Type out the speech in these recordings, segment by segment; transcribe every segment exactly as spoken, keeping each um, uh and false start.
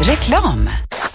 Reklam.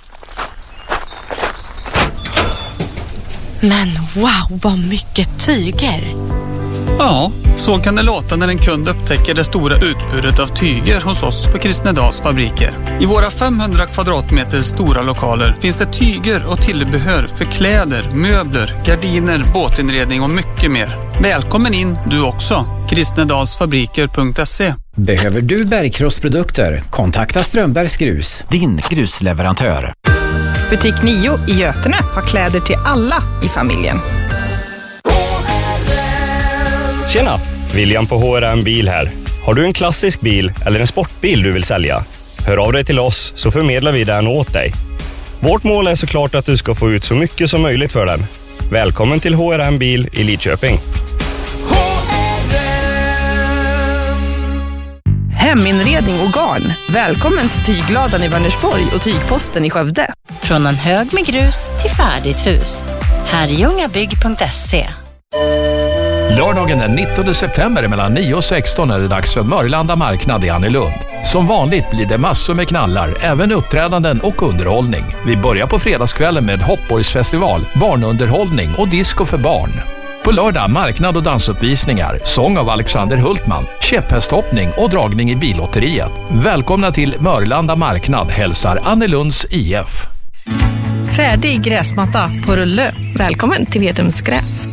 Men wow, vad mycket tyger! Ja, så kan det låta när en kund upptäcker det stora utbudet av tyger hos oss på Kristnedals fabriker. I våra femhundra kvadratmeter stora lokaler finns det tyger och tillbehör för kläder, möbler, gardiner, båtinredning och mycket mer. Välkommen in du också. kristnedalsfabriker punkt se. Behöver du bergkrossprodukter? Kontakta Strömbergs Grus, din grusleverantör. Butik nio i Götene har kläder till alla i familjen. Tjena, William på H R M Bil här. Har du en klassisk bil eller en sportbil du vill sälja? Hör av dig till oss så förmedlar vi den åt dig. Vårt mål är såklart att du ska få ut så mycket som möjligt för den. Välkommen till H R M Bil i Lidköping. Heminredning och garn. Välkommen till Tygladan i Vänersborg och Tygposten i Skövde. Från en hög med grus till färdigt hus. Herrljungabygg punkt se. Lördagen den nittonde september mellan nio och sexton är det dags för Mörlanda marknad i Annelund. Som vanligt blir det massor med knallar, även uppträdanden och underhållning. Vi börjar på fredagskvällen med Hoppborgsfestival, barnunderhållning och disco för barn. På lördag marknad och dansuppvisningar, sång av Alexander Hultman, käpphästhoppning och dragning i billotteriet. Välkomna till Mörlanda marknad, hälsar Annelunds I F. Färdig gräsmatta på rulle. Välkommen till Vedumsgräs.